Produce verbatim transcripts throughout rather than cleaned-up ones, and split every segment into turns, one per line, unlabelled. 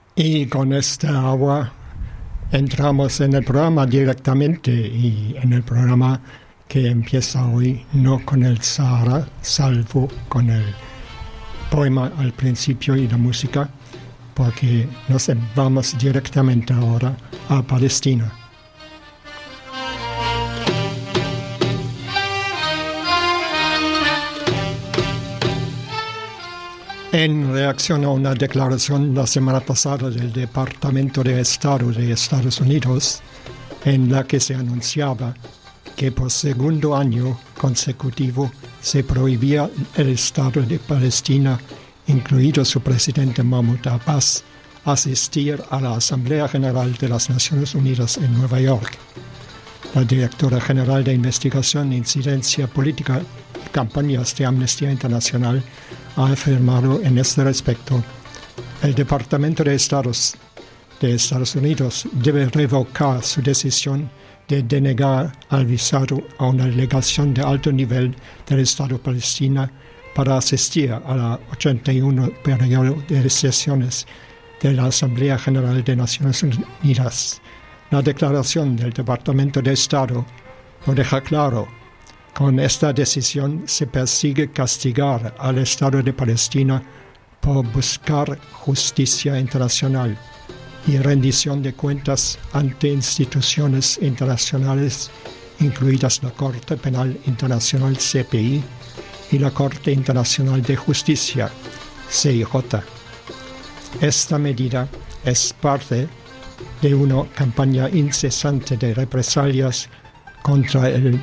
Y con esta agua entramos en el programa directamente, y en el programa que empieza hoy no con el Sahara, salvo con el poema al principio y la música, porque nos vamos directamente ahora a Palestina. En reacción a una declaración la semana pasada del Departamento de Estado de Estados Unidos, en la que se anunciaba que por segundo año consecutivo se prohibía el Estado de Palestina, incluido su presidente Mahmoud Abbas, asistir a la Asamblea General de las Naciones Unidas en Nueva York. La directora general de Investigación, Incidencia Política y Campañas de Amnistía Internacional ha afirmado en este respecto: el Departamento de Estados de Estados Unidos debe revocar su decisión de denegar al visado a una delegación de alto nivel del Estado palestino para asistir a la ochenta y uno periodo de sesiones de la Asamblea General de Naciones Unidas. La declaración del Departamento de Estado lo deja claro. Con esta decisión se persigue castigar al Estado de Palestina por buscar justicia internacional y rendición de cuentas ante instituciones internacionales, incluidas la Corte Penal Internacional C P I y la Corte Internacional de Justicia C I J. Esta medida es parte de una campaña incesante de represalias contra el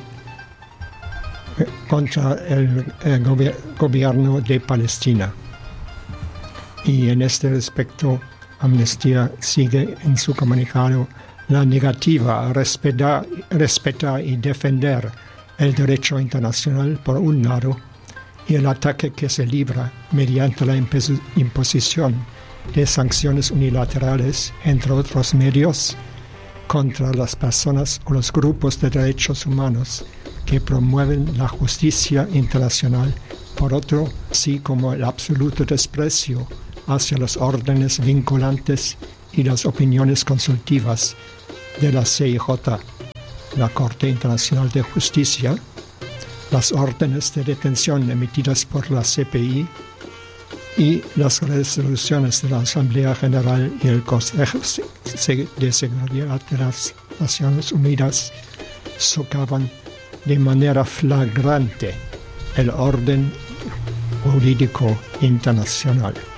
contra el, el gobier- gobierno de Palestina. Y en este respecto, Amnistía sigue en su comunicado la negativa a respetar, respetar y defender el derecho internacional por un lado, y el ataque que se libra mediante la impos- imposición de sanciones unilaterales, entre otros medios, contra las personas o los grupos de derechos humanos que promueven la justicia internacional, por otro, así como el absoluto desprecio hacia las órdenes vinculantes y las opiniones consultivas de la C I J, la Corte Internacional de Justicia, las órdenes de detención emitidas por la C P I y las resoluciones de la Asamblea General y el Consejo de Seguridad de las Naciones Unidas socavan de manera flagrante el orden jurídico internacional.